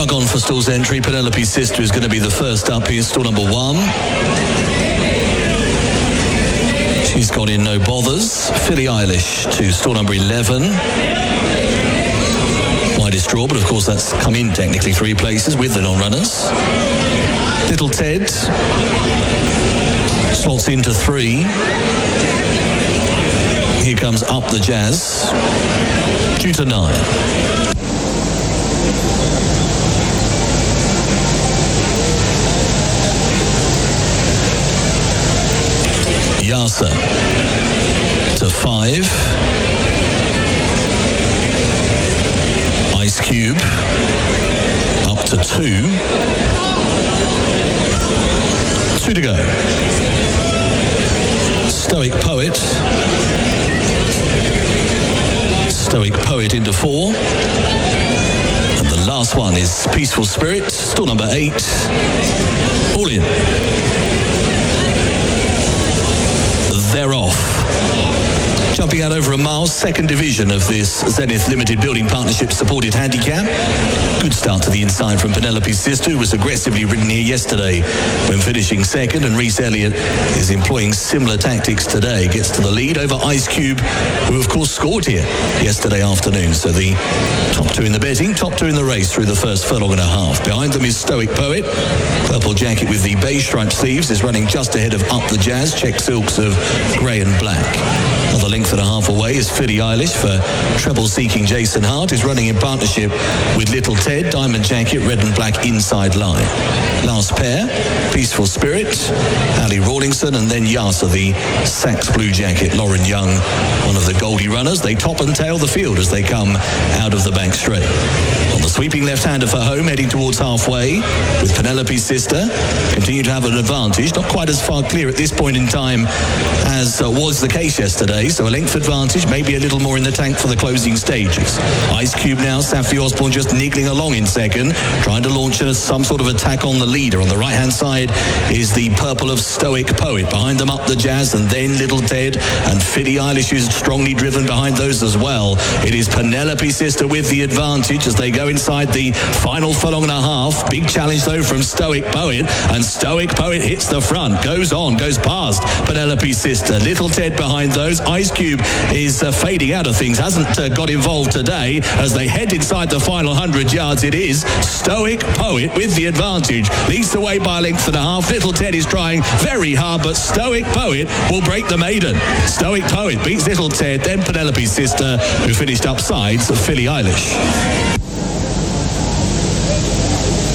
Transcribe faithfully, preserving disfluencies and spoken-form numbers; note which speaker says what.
Speaker 1: Far Gone for stalls entry. Penelope's Sister is going to be the first up here, stall number one. She's got in No Bothers. Philly Eilish to stall number eleven. Widest draw, but of course that's come in technically three places with the non-runners. Little Ted slots into three. Here comes Up the Jazz. Due to nine. Yasa to five. Ice Cube up to two. Two to go. Stoic Poet. Stoic Poet into four. And the last one is Peaceful Spirit, stall number eight. All in. They're off. Jumping out over a mile, second division of this Zenith Limited Building Partnership supported handicap. Good start to the inside from Penelope's Sister, who was aggressively ridden here yesterday when finishing second, and Reese Elliott is employing similar tactics today. Gets to the lead over Ice Cube, who of course scored here yesterday afternoon. So the top two in the betting, top two in the race through the first furlong and a half. Behind them is Stoic Poet. Purple jacket with the beige striped sleeves is running just ahead of Up the Jazz. Check silks of grey and black. Another length and a half away is Philly Eilish for treble-seeking Jason Hart, who's running in partnership with Little Ted. Diamond jacket, red and black inside line. Last pair, Peaceful Spirit, Ali Rawlingson, and then Yasa, the Sax blue jacket, Lauren Young, one of the Goldie runners. They top and tail the field as they come out of the back straight. On the sweeping left-hander for home, heading towards halfway, with Penelope's Sister, continue to have an advantage, not quite as far clear at this point in time as uh, was the case yesterday, so a length advantage, maybe a little more in the tank for the closing stages. Ice Cube now, Safi Osborne just niggling along in second, trying to launch a, some sort of attack on the leader. On the right-hand side is the purple of Stoic Poet. Behind them Up the Jazz, and then Little Ted, and Philly Eilish is strongly driven behind those as well. It is Penelope's Sister with the advantage as they go inside the final furlong and a half. Big challenge though from Stoic Poet, and Stoic Poet hits the front, goes on, goes past Penelope's Sister. Little Ted behind those. Ice Cube is uh, fading out of things, hasn't uh, got involved today. As they head inside the final hundred yards, it is Stoic Poet with the advantage. Leads the way by a length and a half. Little Ted is trying very hard, but Stoic Poet will break the maiden. Stoic Poet beats Little Ted, then Penelope's Sister, who finished up sides of Philly Eilish.